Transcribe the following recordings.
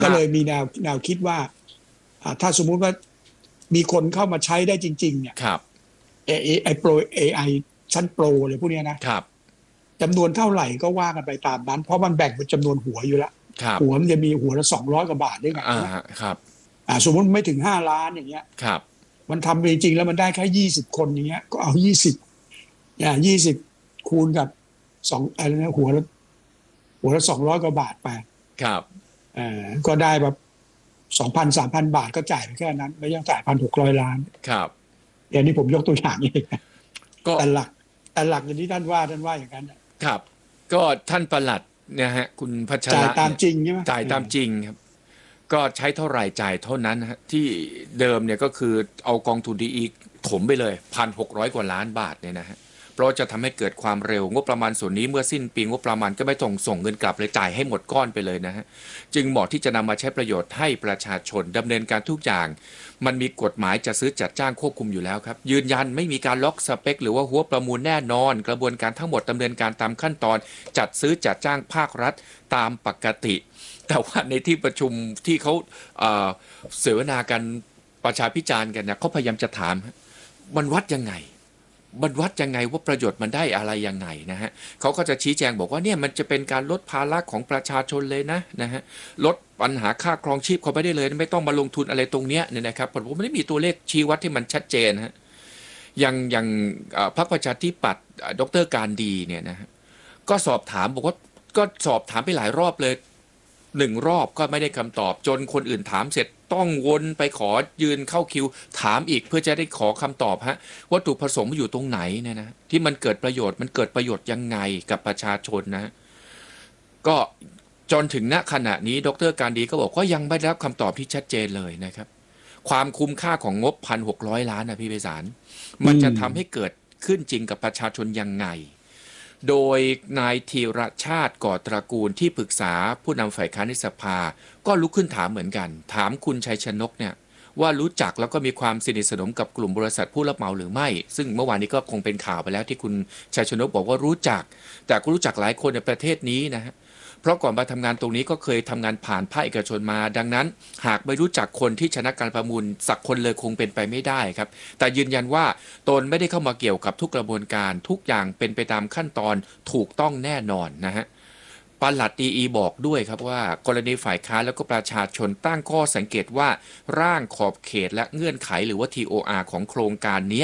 ก็เลยมีแนวคิดว่าถ้าสมมุติว่ามีคนเข้ามาใช้ได้จริงๆเนี่ยครับไอโปร AI ชั้นโปรเลยพวกนี้นะครับจำนวนเท่าไหร่ก็ว่ากันไปตามนั้นเพราะมันแบ่งเป็นจำนวนหัวอยู่แล้วหัวมันจะมีหัวละ200กว่าบาทได้ไงครับสมมติไม่ถึง5 ล้านอย่างเงี้ยครับมันทำจริงๆแล้วมันได้แค่20 คนอย่างเงี้ยก็เอา20คูณกับอะไรนะหัวละ200กว่าบาทไปครับก็ได้แบบ2,000-3,000 บาทก็จ่ายไปแค่นั้นไม่ยังจ่าย1,600 ล้านครับอย่างนี้ผมยกตัวอย่างเองก็แต่หลักอย่างที่ท่านว่าอย่างนั้นครับก็ท่านปลัดเนี่ยฮะคุณพัชระจ่ายตามจริงใช่ไหมจ่ายตามจริงครับก็ใช้เท่าไหร่จ่ายเท่านั้นฮะที่เดิมเนี่ยก็คือเอากองทุนดีถมไปเลย1,600 กว่าล้านบาทเนี่ยนะฮะเพราะจะทำให้เกิดความเร็วงบประมาณส่วนนี้เมื่อสิ้นปีงบประมาณก็ไม่ต้องส่งเงินกลับเลยจ่ายให้หมดก้อนไปเลยนะฮะจึงเหมาะที่จะนำมาใช้ประโยชน์ให้ประชาชนดำเนินการทุกอย่างมันมีกฎหมายจะซื้อจัดจ้างควบคุมอยู่แล้วครับยืนยันไม่มีการล็อกสเปคหรือว่าหัวประมูลแน่นอนกระบวนการทั้งหมดดำเนินการตามขั้นตอนจัดซื้อจัดจ้างภาครัฐตามปกติแต่ว่าในที่ประชุมที่เขาเสวนากันประชาพิจารณ์กันเนี่ยเขาพยายามจะถามมันวัดยังไงว่าประโยชน์มันได้อะไรยังไงนะฮะเขาก็จะชี้แจงบอกว่าเนี่ยมันจะเป็นการลดภาระของประชาชนเลยนะฮะลดปัญหาค่าครองชีพเขาไปได้เลยไม่ต้องมาลงทุนอะไรตรงเนี้ยเนี่ยนะครับผมไม่ได้มีตัวเลขชี้วัดที่มันชัดเจนฮะอย่างพรรคประชาธิปัตย์ดร.การดีเนี่ยนะฮะก็สอบถามบอกว่าก็สอบถามไปหลายรอบเลย1 รอบก็ไม่ได้คำตอบจนคนอื่นถามเสร็จต้องวนไปขอยืนเข้าคิวถามอีกเพื่อจะได้ขอคำตอบฮะวัตถุประสงค์อยู่ตรงไหนเนี่ยนะที่มันเกิดประโยชน์ยังไงกับประชาชนนะก็จนถึงณขณะนี้ดร.การดีก็บอกว่ายังไม่ได้รับคำตอบที่ชัดเจนเลยนะครับความคุ้มค่าของงบ1,600 ล้านนะพี่ไพศาลมันจะทำให้เกิดขึ้นจริงกับประชาชนยังไงโดยนายธีรชาติก่อตระกูลที่ปรึกษาผู้นำฝ่ายค้านในสภาก็ลุกขึ้นถามเหมือนกันถามคุณชัยชนกเนี่ยว่ารู้จักแล้วก็มีความสนิทสนมกับกลุ่มบริษัทผู้รับเหมาหรือไม่ซึ่งเมื่อวานนี้ก็คงเป็นข่าวไปแล้วที่คุณชัยชนกบอกว่ารู้จักแต่ก็รู้จักหลายคนในประเทศนี้นะฮะเพราะก่อนมาทำงานตรงนี้ก็เคยทำงานผ่านภาคเอกชนมาดังนั้นหากไม่รู้จักคนที่ชนะการประมูลสักคนเลยคงเป็นไปไม่ได้ครับแต่ยืนยันว่าตนไม่ได้เข้ามาเกี่ยวกับทุกกระบวนการทุกอย่างเป็นไปตามขั้นตอนถูกต้องแน่นอนนะฮะปลัดดีบอกด้วยครับว่ากรณีฝ่ายค้านแล้วก็ประชาชนตั้งข้อสังเกตว่าร่างขอบเขตและเงื่อนไขหรือว่า TOR ของโครงการนี้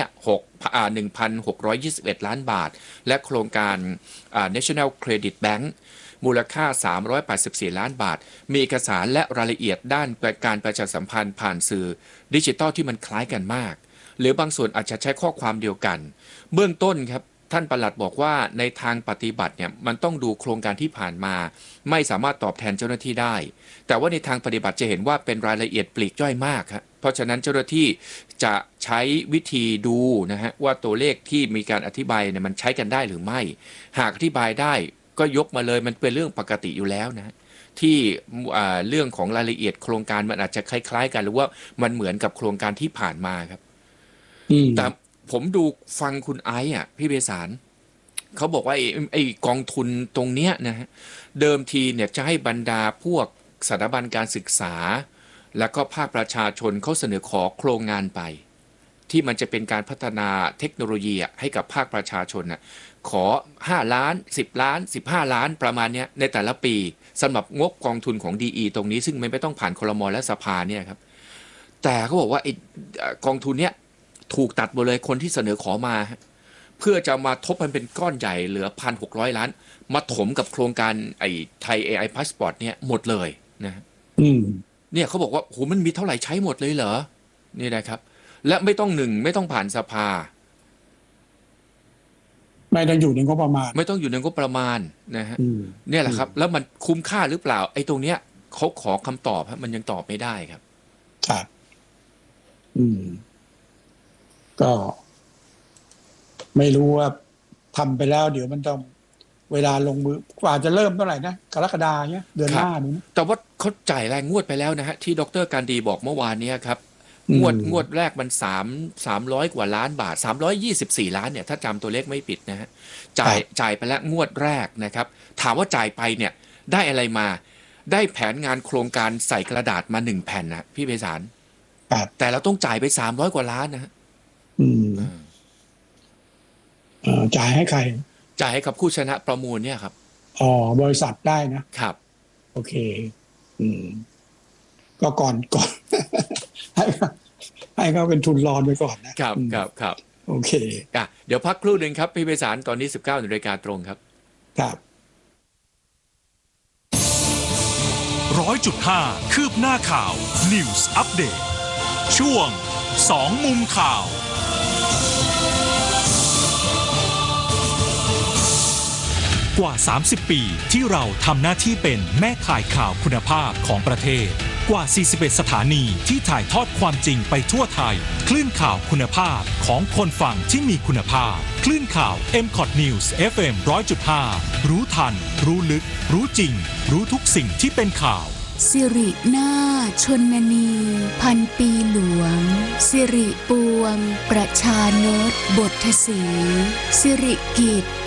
1,621 ล้านบาทและโครงการ National Credit Bankมูลค่า384 ล้านบาทมีเอกสารและรายละเอียดด้านการประชาสัมพันธ์ผ่านสื่อดิจิทัลที่มันคล้ายกันมากหรือบางส่วนอาจจะใช้ข้อความเดียวกันเบื้องต้นครับท่านปลัดบอกว่าในทางปฏิบัติเนี่ยมันต้องดูโครงการที่ผ่านมาไม่สามารถตอบแทนเจ้าหน้าที่ได้แต่ว่าในทางปฏิบัติจะเห็นว่าเป็นรายละเอียดปลีกย่อยมากครับเพราะฉะนั้นเจ้าหน้าที่จะใช้วิธีดูนะฮะว่าตัวเลขที่มีการอธิบายเนี่ยมันใช้กันได้หรือไม่หากอธิบายได้ก็ยกมาเลยมันเป็นเรื่องปกติอยู่แล้วนะที่เรื่องของรายละเอียดโครงการมันอาจจะคล้ายๆกันหรือว่ามันเหมือนกับโครงการที่ผ่านมาครับแต่ผมดูฟังคุณไอซ์พี่เบสารเขาบอกว่าไอ้กองทุนตรงเนี้ยนะฮะเดิมทีเนี่ยจะให้บรรดาพวกสถาบันการศึกษาแล้วก็ภาคประชาชนเขาเสนอขอโครงงานไปที่มันจะเป็นการพัฒนาเทคโนโลยีให้กับภาคประชาชนขอ5 ล้าน10 ล้าน15 ล้านประมาณนี้ในแต่ละปีสำหรับงบกองทุนของ DE ตรงนี้ซึ่งไม่ต้องผ่านครม.และสภาเนี่ยครับแต่เขาบอกว่าไอ้กองทุนเนี้ยถูกตัดหมดเลยคนที่เสนอขอมาเพื่อจะมาทบมันเป็นก้อนใหญ่เหลือ1,600 ล้านมาถมกับโครงการไอ้ไทย AI Passport เนี่ยหมดเลยนะเนี่ยเขาบอกว่าโหมันมีเท่าไหร่ใช้หมดเลยเหรอนี่นะครับและไม่ต้องผ่านสภาไม่ต้องอยู่ในงบประมาณนะฮะเนี่ยแหละครับแล้วมันคุ้มค่าหรือเปล่าไอ้ตรงเนี้ยเขาขอคำตอบมันยังตอบไม่ได้ครับครับก็ไม่รู้ว่าทำไปแล้วเดี๋ยวมันต้องเวลาลงมือกว่าจะเริ่มเท่าไหร่นะกรกฎาคมเนี่ยเดือนหน้านี้แต่ว่าเขาจ่ายรายงวดไปแล้วนะฮะที่ดร.การดีบอกเมื่อวานนี้ครับงวดแรกมัน300 กว่าล้านบาท324 ล้านเนี่ยถ้าจำตัวเลขไม่ผิดนะฮะจ่ายไปแล้วงวดแรกนะครับถามว่าจ่ายไปเนี่ยได้อะไรมาได้แผนงานโครงการใส่กระดาษมา1แผ่นนะพี่ไพศาลแต่เราต้องจ่ายไป300กว่าล้านนะฮะจ่ายให้ใครจ่ายให้กับผู้ชนะประมูลเนี่ยครับบริษัทได้นะครับโอเคก็ก่อน ให้เขาเป็นทุนรอนไปก่อนครับโอเคเดี๋ยวพักครู่หนึ่งครับพี่ไพศาลตอนนี้ 19:00 นตรงครับครับ 100.5 คืบหน้าข่าว News Update ช่วง2มุมข่าวกว่า30ปีที่เราทำหน้าที่เป็นแม่ข่ายข่าวคุณภาพของประเทศกว่า41สถานีที่ถ่ายทอดความจริงไปทั่วไทยคลื่นข่าวคุณภาพของคนฟังที่มีคุณภาพคลื่นข่าว MCOT News FM 100.5 รู้ทันรู้ลึกรู้จริงรู้ทุกสิ่งที่เป็นข่าวสิรินาถชนนีพันปีหลวงสิริปวงประชานตบทศรีสิริกิจ